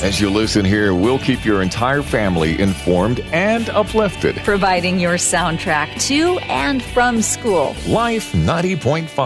As you listen here, we'll keep your entire family informed and uplifted. Providing your soundtrack to and from school. Life 90.5.